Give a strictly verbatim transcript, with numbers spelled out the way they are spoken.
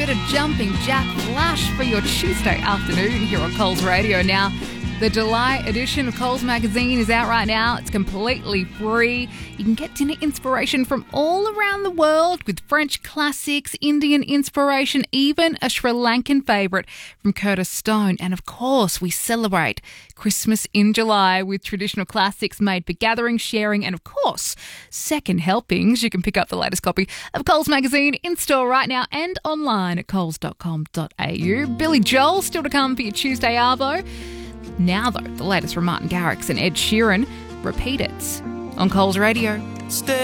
bit of jumping jack flash for your Tuesday afternoon here on Coles Radio. Now, the July edition of Coles Magazine is out right now. It's completely free. You can get dinner inspiration from all around the world with French classics, Indian inspiration, even a Sri Lankan favourite from Curtis Stone. And of course, we celebrate Christmas in July with traditional classics made for gathering, sharing, and of course, second helpings. You can pick up the latest copy of Coles Magazine in store right now and online at coles dot com dot a u. Billy Joel still to come for your Tuesday Arvo. Now, though, the latest from Martin Garrix and Ed Sheeran. Repeat It on Coles Radio. Stay